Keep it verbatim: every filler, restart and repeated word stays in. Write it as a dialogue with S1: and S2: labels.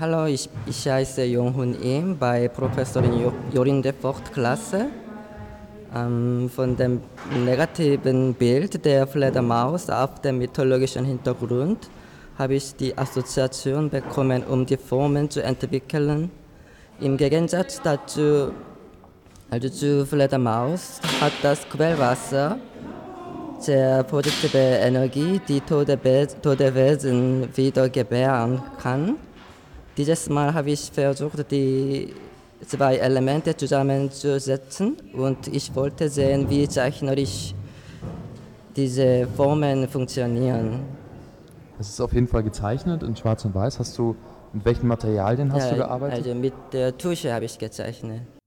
S1: Hallo, ich, ich heiße Jong-Hun Im bei Professorin Jo- Jorinde Vogt-Klasse. Ähm, von dem negativen Bild der Fledermaus auf dem mythologischen Hintergrund habe ich die Assoziation bekommen, um die Formen zu entwickeln. Im Gegensatz dazu, also zu Fledermaus, hat das Quellwasser sehr positive Energie, die tote, Be tote Wesen wieder gebären kann. Dieses Mal habe ich versucht, die zwei Elemente zusammenzusetzen und ich wollte sehen, wie zeichnerisch diese Formen funktionieren.
S2: Es ist auf jeden Fall gezeichnet in Schwarz und Weiß. Hast du, mit welchen Materialien hast du
S1: Ja,
S2: gearbeitet?
S1: also mit der Tusche habe ich gezeichnet.